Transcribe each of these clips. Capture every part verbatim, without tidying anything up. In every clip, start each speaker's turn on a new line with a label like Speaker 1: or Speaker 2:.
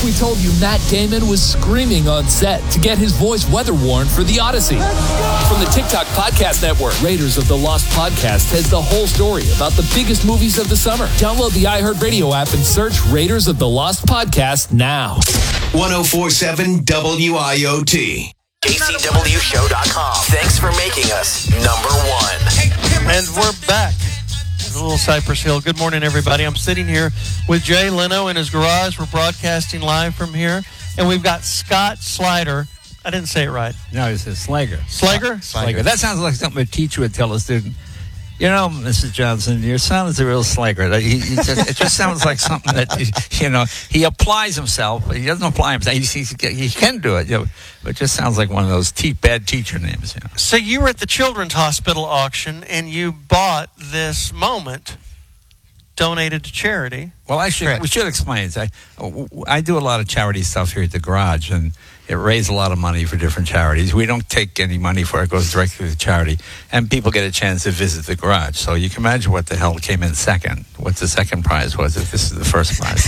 Speaker 1: if we told you Matt Damon was screaming on set to get his voice weather-worn for The Odyssey? From the TikTok Podcast Network, Raiders of the Lost Podcast has the whole story about the biggest movies of the summer. Download the iHeartRadio app and search Raiders of the Lost Podcast now.
Speaker 2: one oh four point seven W I O T.
Speaker 3: A C W show dot com. Thanks for making us number one.
Speaker 4: And we're back. A little Cypress Hill. Good morning, everybody. I'm sitting here with Jay Leno in his garage. We're broadcasting live from here. And we've got Scott Slider. I didn't say it right.
Speaker 5: No, he says Slager.
Speaker 4: Slager?
Speaker 5: Slager. That sounds like something a teacher would tell a student. You know, Missus Johnson, your son is a real slager. He, he just, it just sounds like something that, you know, he applies himself. But he doesn't apply himself. He, he, he can do it, you know, but it just sounds like one of those te- bad teacher names. You know.
Speaker 4: So you were at the Children's Hospital auction, and you bought this moment donated to charity.
Speaker 5: Well, I should, we should explain. I, I do a lot of charity stuff here at the garage, and it raises a lot of money for different charities. We don't take any money for it. It goes directly to charity. And people get a chance to visit the garage. So you can imagine what the hell came in second. What the second prize was if this is the first prize.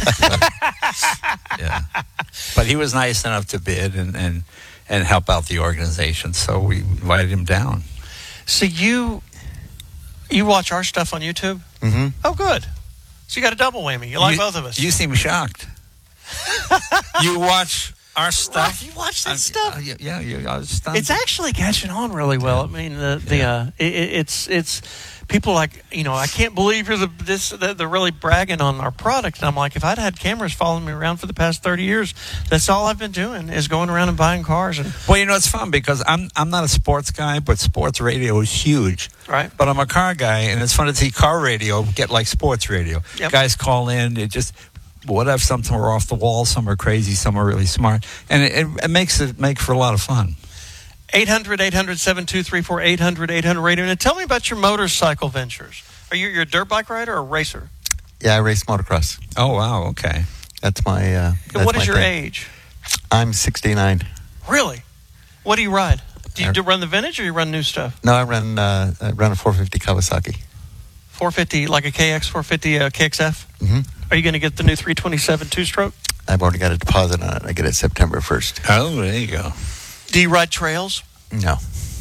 Speaker 5: but, yeah. But he was nice enough to bid and, and, and help out the organization. So we invited him down.
Speaker 4: So you you watch our stuff on YouTube?
Speaker 5: Mm-hmm.
Speaker 4: Oh, good. So you got a double whammy. You like
Speaker 5: you,
Speaker 4: both of us.
Speaker 5: You seem shocked. You watch our stuff.
Speaker 4: Right, you watch that
Speaker 5: uh,
Speaker 4: stuff.
Speaker 5: Uh, yeah, yeah, yeah, I was stunned.
Speaker 4: It's actually catching on really well. I mean, the the
Speaker 5: Yeah.
Speaker 4: uh, it, it's it's people like, you know, I can't believe you're the this the, they're really bragging on our product. And I'm like, if I'd had cameras following me around for the past thirty years, that's all I've been doing is going around and buying cars. And
Speaker 5: well, you know, it's fun because I'm I'm not a sports guy, but sports radio is huge.
Speaker 4: Right.
Speaker 5: But I'm a car guy, and it's fun to see car radio get like sports radio.
Speaker 4: Yep.
Speaker 5: Guys call in, it just. Whatever, some are off the wall, some are crazy, some are really smart, and it, it, it makes it make for a lot of fun.
Speaker 4: eight hundred, eight hundred, seven two three four, eight hundred, eight hundred radio. Now tell me about your motorcycle ventures. Are you you're a dirt bike rider or a racer?
Speaker 6: Yeah, I race motocross.
Speaker 5: Oh wow, okay.
Speaker 6: That's my. Uh, that's
Speaker 4: what is
Speaker 6: my
Speaker 4: your
Speaker 6: thing.
Speaker 4: age?
Speaker 6: I'm sixty-nine.
Speaker 4: Really? What do you ride? Do you
Speaker 6: I,
Speaker 4: do run the vintage or you run new stuff?
Speaker 6: No, I run. Uh, I run a four fifty Kawasaki.
Speaker 4: four fifty, like a K X four fifty uh, K X F?
Speaker 6: Mm-hmm.
Speaker 4: Are you going to get the new three twenty-seven two-stroke?
Speaker 6: I've already got a deposit on it. I get it September first.
Speaker 5: Oh, there you go.
Speaker 4: Do you ride trails?
Speaker 6: No.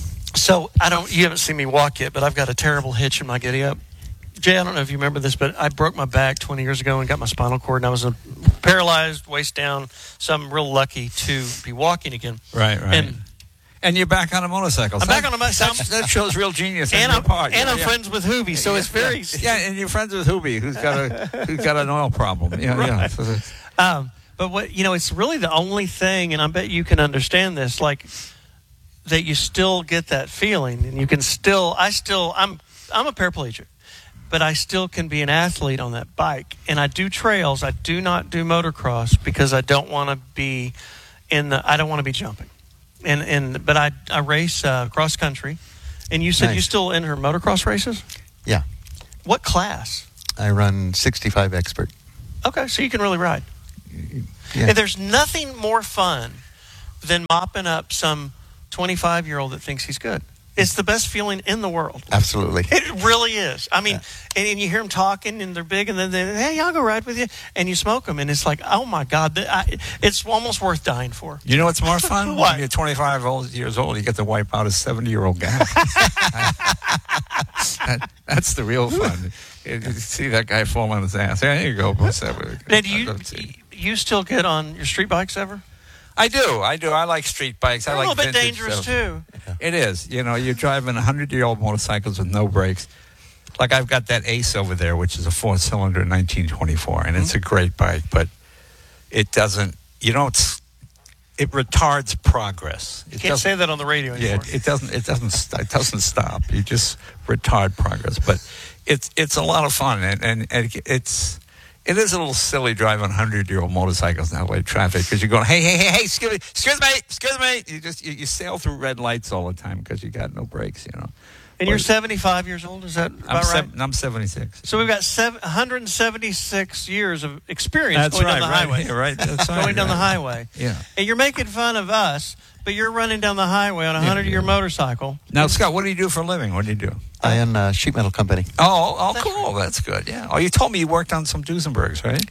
Speaker 4: So I don't. You haven't seen me walk yet, but I've got a terrible hitch in my giddy up. Jay, I don't know if you remember this, but I broke my back twenty years ago and got my spinal cord, and I was a paralyzed, waist down. So I'm real lucky to be walking again.
Speaker 5: Right, right.
Speaker 4: And,
Speaker 5: and you're back on a motorcycle.
Speaker 4: I'm
Speaker 5: so
Speaker 4: back on a motorcycle.
Speaker 5: That, that shows real genius.
Speaker 4: And,
Speaker 5: on
Speaker 4: I'm,
Speaker 5: your part.
Speaker 4: and
Speaker 5: yeah,
Speaker 4: I'm
Speaker 5: yeah.
Speaker 4: friends with Hoovy, so
Speaker 5: yeah,
Speaker 4: it's very.
Speaker 5: Yeah. yeah, and you're friends with Hoobie, who's got a who's got an oil problem. Yeah,
Speaker 4: Right.
Speaker 5: yeah.
Speaker 4: Um, but what you know, it's really the only thing, and I bet you can understand this, like that you still get that feeling, and you can still. I still. I'm. I'm a paraplegic, but I still can be an athlete on that bike, and I do trails. I do not do motocross because I don't want to be in the. I don't want to be jumping, and and but I I race uh, cross country, and you said
Speaker 6: Nice.
Speaker 4: you still enter motocross races.
Speaker 6: Yeah.
Speaker 4: What class?
Speaker 6: I run sixty-five Expert.
Speaker 4: Okay, so you can really ride.
Speaker 6: Yeah.
Speaker 4: And there's nothing more fun than mopping up some twenty-five-year-old that thinks he's good. It's the best feeling in the world.
Speaker 6: Absolutely.
Speaker 4: It really is. I mean,
Speaker 6: Yeah.
Speaker 4: and, and you hear them talking, and they're big, and then they, hey, I'll go ride with you, and you smoke them, and it's like, oh my God, th- I, it's almost worth dying for.
Speaker 5: You know what's more fun?
Speaker 4: What?
Speaker 5: When you're twenty-five old, years old, you get to wipe out a seventy-year-old guy. that, that's the real fun. You see that guy fall on his ass. There you go.
Speaker 4: Now, do you you still get on your street bikes ever?
Speaker 5: I do. I do. I like street bikes.
Speaker 4: They're
Speaker 5: I like
Speaker 4: a little bit
Speaker 5: vintage
Speaker 4: dangerous
Speaker 5: stuff.
Speaker 4: too.
Speaker 5: It is. You know, you're driving one hundred-year-old motorcycles with no brakes. Like I've got that Ace over there, which is a four-cylinder nineteen twenty-four, and mm-hmm. it's a great bike, but it doesn't, you know, it's, it retards progress.
Speaker 4: You
Speaker 5: It
Speaker 4: can't
Speaker 5: doesn't-
Speaker 4: say that on the radio anymore.
Speaker 5: Yeah, it doesn't. It doesn't. st- It doesn't stop. You just retard progress. But it's it's a lot of fun, and and, and it's it is a little silly driving hundred-year-old motorcycles in L A traffic because you're going, hey, hey, hey, hey, excuse me, excuse me, excuse me. You just you, you sail through red lights all the time because you got no brakes, you know.
Speaker 4: And you're seventy-five years old, is that about
Speaker 5: I'm
Speaker 4: right?
Speaker 5: seven, I'm seventy-six.
Speaker 4: So we've got seven, one hundred seventy-six years of experience
Speaker 5: That's
Speaker 4: going
Speaker 5: right,
Speaker 4: down the
Speaker 5: right,
Speaker 4: highway.
Speaker 5: yeah, right. That's right,
Speaker 4: going down
Speaker 5: right.
Speaker 4: the highway.
Speaker 5: Yeah.
Speaker 4: And you're making fun of us, but you're running down the highway on a
Speaker 5: Yeah,
Speaker 4: hundred-year
Speaker 5: yeah.
Speaker 4: motorcycle.
Speaker 5: Now, Scott, what do you do for a living? What do you do?
Speaker 6: I own a sheet metal company.
Speaker 5: Oh, oh,
Speaker 4: That's
Speaker 5: cool. That's good. Yeah. Oh, you told me you worked on some Duesenbergs, right?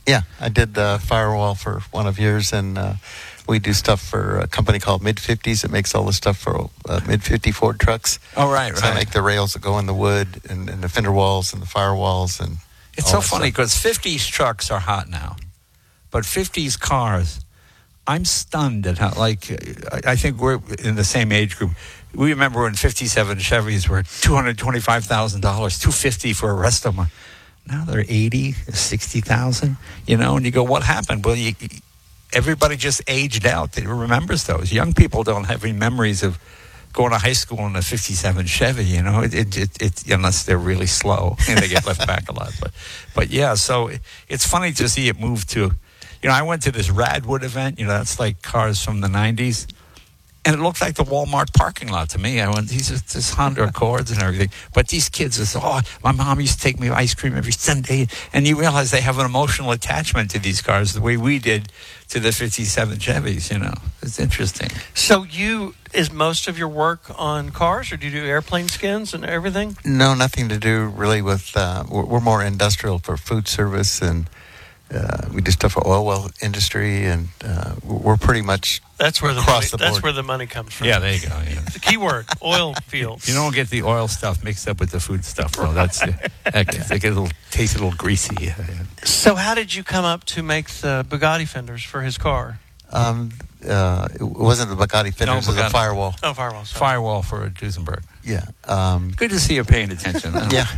Speaker 6: Yeah, I did uh, firewall for one of yours, and uh, we do stuff for a company called Mid fifties that makes all the stuff for uh, Mid fifty Ford trucks.
Speaker 5: Oh, right,
Speaker 6: So
Speaker 5: right.
Speaker 6: I make the rails that go in the wood and, and the fender walls and the firewalls. And
Speaker 5: It's
Speaker 6: all
Speaker 5: so
Speaker 6: that
Speaker 5: funny
Speaker 6: stuff.
Speaker 5: because fifties trucks are hot now, but fifties cars, I'm stunned at how, like, I I think we're in the same age group. We remember when fifty-seven Chevys were two hundred twenty-five thousand dollars, two hundred fifty thousand dollars for a rest of them. Now they're eighty, sixty thousand, you know, and you go, what happened? Well, you, everybody just aged out that remembers those. Young people don't have any memories of going to high school in a fifty-seven Chevy, you know, it, it, it, it, unless they're really slow and they get left back a lot. But, but yeah, so it, it's funny to see it move to, you know, I went to this Radwood event, you know, that's like cars from the nineties. And it looked like the Walmart parking lot to me. I went, these are this Honda Accords and everything. But these kids are, oh, my mom used to take me ice cream every Sunday. And you realize they have an emotional attachment to these cars the way we did to the fifty-seven Chevys, you know. It's interesting.
Speaker 4: So you, is most of your work on cars, or do you do airplane skins and everything?
Speaker 6: No, nothing to do really with, uh, we're, we're more industrial for food service, and uh, we do stuff for oil well industry, and uh, we're pretty much
Speaker 4: That's where the
Speaker 6: across
Speaker 4: money,
Speaker 6: the
Speaker 4: that's
Speaker 6: board.
Speaker 4: where the money comes from.
Speaker 5: Yeah, there you go. Yeah.
Speaker 4: The key word, oil fields.
Speaker 5: You don't get the oil stuff mixed up with the food stuff, though. That's that gets, they get a little taste a little greasy. Yeah, yeah.
Speaker 4: So how did you come up to make the Bugatti fenders for his car?
Speaker 6: Um, uh, it wasn't the Bugatti fenders, it was
Speaker 5: Bugatti.
Speaker 6: a firewall.
Speaker 4: Oh, firewall. Sorry.
Speaker 5: Firewall for Duesenberg.
Speaker 6: Yeah. Um,
Speaker 5: Good to see you paying attention. huh?
Speaker 6: yeah.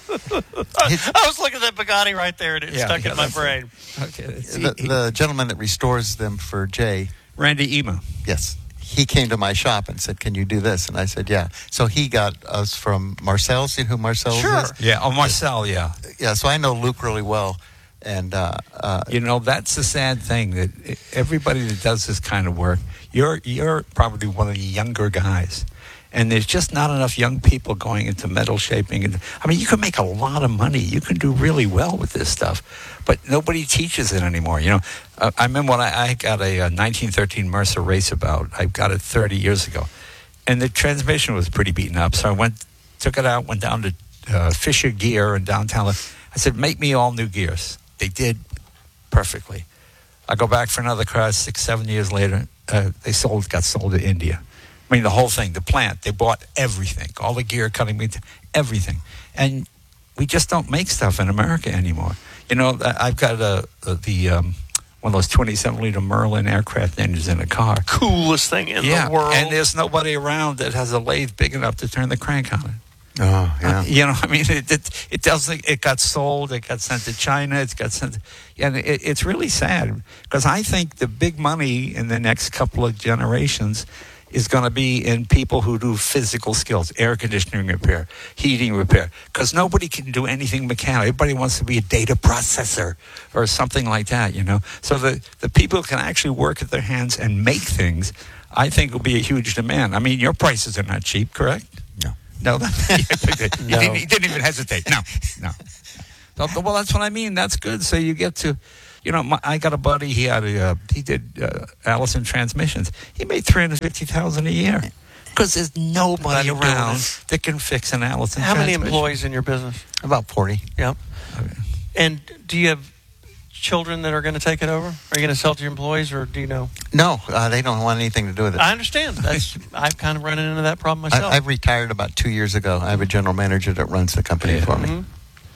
Speaker 4: I was looking at that Bugatti right there, and it
Speaker 5: Yeah,
Speaker 4: stuck
Speaker 5: yeah,
Speaker 4: in my
Speaker 5: that's
Speaker 4: brain.
Speaker 5: Okay. let's see.
Speaker 6: The, the gentleman that restores them for Jay,
Speaker 5: Randy Ema.
Speaker 6: yes, he came to my shop and said, "Can you do this?" And I said, "Yeah." So he got us from Marcel's. You know who Marcel's
Speaker 4: Sure.
Speaker 6: is?
Speaker 5: Yeah. Oh, Marcel. Yeah.
Speaker 6: Yeah. So I know Luke really well, and uh, uh,
Speaker 5: You know, that's the sad thing that everybody that does this kind of work, you're you're probably one of the younger guys, and there's just not enough young people going into metal shaping. And I mean, you can make a lot of money. You can do really well with this stuff, but nobody teaches it anymore. You know, uh, I remember when I, I got a, a nineteen thirteen Mercer Raceabout. I got it thirty years ago, and the transmission was pretty beaten up. So I went, took it out, went down to uh, Fisher Gear in downtown. I said, "Make me all new gears." They did perfectly. I go back for another car six, seven years later. Uh, they sold, got sold to India. I mean, the whole thing, the plant, they bought everything, all the gear cutting, everything. And we just don't make stuff in America anymore. You know, I've got a, a, the um, one of those twenty-seven liter Merlin aircraft engines in a car.
Speaker 4: Coolest thing in
Speaker 5: yeah,
Speaker 4: the world.
Speaker 5: and there's nobody around that has a lathe big enough to turn the crank on it.
Speaker 6: oh yeah.
Speaker 5: Uh, you know, I mean, it, it it doesn't. It got sold. It got sent to China. It's got sent, and it, it's really sad because I think the big money in the next couple of generations is going to be in people who do physical skills, air conditioning repair, heating repair, because nobody can do anything mechanical. Everybody wants to be a data processor or something like that. You know, so the the people who can actually work with their hands and make things, I think, will be a huge demand. I mean, your prices are not cheap, correct?
Speaker 6: No.
Speaker 5: No, that, you,
Speaker 4: No.
Speaker 5: didn't, you didn't even hesitate. No, no. So, well, that's what I mean. That's good. So you get to, you know, my, I got a buddy. He had a, uh, he did uh, Allison transmissions. He made three hundred fifty thousand a year because there's nobody
Speaker 4: Nobody doing
Speaker 5: around
Speaker 4: it.
Speaker 5: that can fix an Allison.
Speaker 4: How many
Speaker 5: transmission.
Speaker 4: employees in your business?
Speaker 6: About forty.
Speaker 4: Yep.
Speaker 5: Okay.
Speaker 4: And do you have children that are going to take it over? Are you going to sell to your employees, or do you know?
Speaker 6: No, uh, they don't want anything to do with it.
Speaker 4: I understand. That's I've kind of run into that problem
Speaker 6: I,
Speaker 4: myself.
Speaker 6: I've retired about two years ago. I have a general manager that runs the company
Speaker 5: Yeah.
Speaker 6: for me.
Speaker 4: Mhm.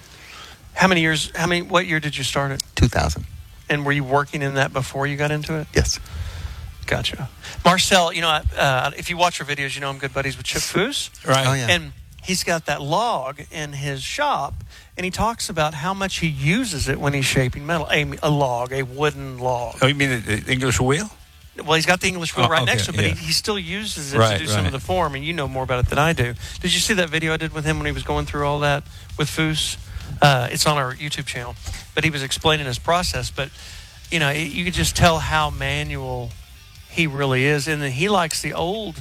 Speaker 4: How many years? How many? What year did you start it?
Speaker 6: two thousand.
Speaker 4: And were you working in that before you got into it?
Speaker 6: Yes.
Speaker 4: Gotcha. Marcel, you know, uh, if you watch our videos, you know I'm good buddies with Chip Foose.
Speaker 5: Right.
Speaker 6: Oh, yeah.
Speaker 4: And he's got that log in his shop, and he talks about how much he uses it when he's shaping metal. A, a log, a wooden log.
Speaker 5: Oh, you mean the, the English wheel?
Speaker 4: Well, he's got the English wheel
Speaker 5: Oh,
Speaker 4: right
Speaker 5: okay,
Speaker 4: next to him, but
Speaker 5: yeah.
Speaker 4: he, he still uses it
Speaker 5: Right,
Speaker 4: to do some
Speaker 5: right.
Speaker 4: of the form, and you know more about it than I do. Did you see that video I did with him when he was going through all that with Foose? Uh, it's on our YouTube channel, but he was explaining his process. But, you know, you could just tell how manual he really is, and then he likes the old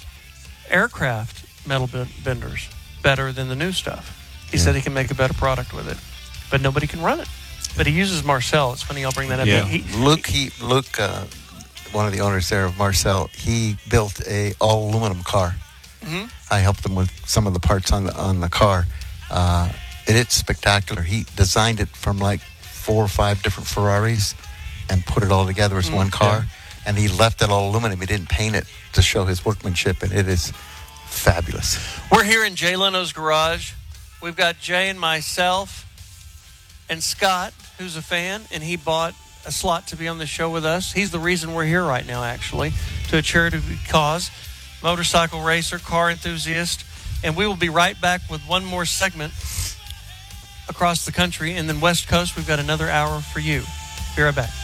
Speaker 4: aircraft metal ben- benders better than the new stuff. He
Speaker 6: Yeah.
Speaker 4: said he can make a better product with it, but nobody can run it. But he uses Marcel. It's funny I'll bring that up.
Speaker 5: Yeah.
Speaker 4: He,
Speaker 6: Luke, he, Luke, uh, one of the owners there of Marcel, he built a all aluminum car.
Speaker 4: Mhm.
Speaker 6: I helped him with some of the parts on the on the car. Uh, and it's spectacular. He designed it from like four or five different Ferraris and put it all together as mm, one car. Yeah. And he left it all aluminum. He didn't paint it to show his workmanship, and it is fabulous.
Speaker 4: We're here in Jay Leno's garage. We've got Jay and myself and Scott, who's a fan, and he bought a slot to be on the show with us. He's the reason we're here right now, actually, to a charity cause, motorcycle racer, car enthusiast. And we will be right back with one more segment across the country. And then West Coast, we've got another hour for you. Be right back.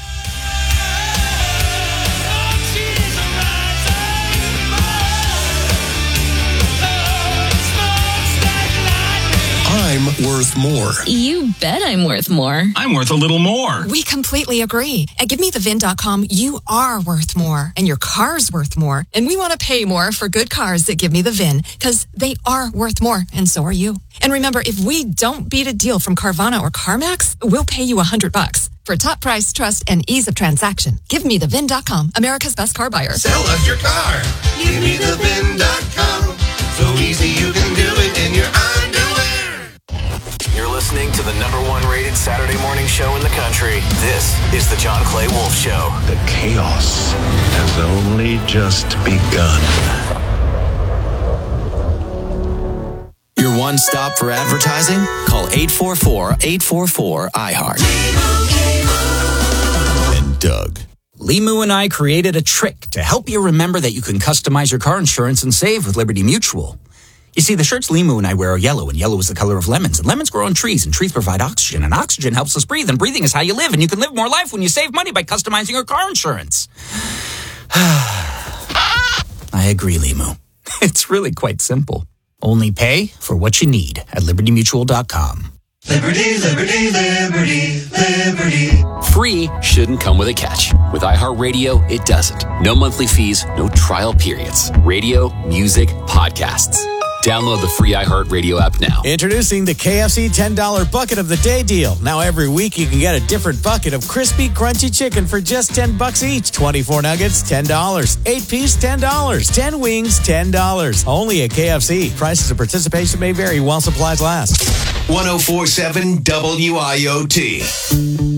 Speaker 2: I'm worth more.
Speaker 7: You bet I'm worth more.
Speaker 8: I'm worth a little more.
Speaker 9: We completely agree. At Give Me The V I N dot com, you are worth more, and your car's worth more. And we want to pay more for good cars that Give Me The V I N, because they are worth more, and so are you. And remember, if we don't beat a deal from Carvana or CarMax, we'll pay you a hundred bucks. For top price, trust, and ease of transaction, Give Me The V I N dot com, America's best car buyer.
Speaker 2: Sell us your car. Give Me The V I N dot com. So easy you can do it in your underwear.
Speaker 3: You're listening to the number one rated Saturday morning show in the country. This is the John Clay Wolf Show.
Speaker 10: The chaos has only just begun.
Speaker 11: Your one stop for advertising? Call eight four four, eight four four, I heart. And Doug.
Speaker 12: Limu and I created a trick to help you remember that you can customize your car insurance and save with Liberty Mutual. You see, the shirts Limu and I wear are yellow, and yellow is the color of lemons, and lemons grow on trees, and trees provide oxygen, and oxygen helps us breathe, and breathing is how you live, and you can live more life when you save money by customizing your car insurance. I agree, Limu. It's really quite simple. Only pay for what you need at Liberty Mutual dot com.
Speaker 2: Liberty, liberty, liberty, liberty.
Speaker 1: Free shouldn't come with a catch. With iHeartRadio, it doesn't. No monthly fees, no trial periods. Radio, music, podcasts. Download the free iHeartRadio app now.
Speaker 13: Introducing the K F C ten dollar Bucket of the Day deal. Now every week you can get a different bucket of crispy, crunchy chicken for just ten bucks each. twenty-four nuggets, ten dollars. eight piece, ten dollars. ten wings, ten dollars. Only at K F C. Prices of participation may vary while supplies last.
Speaker 2: one oh four point seven W I O T.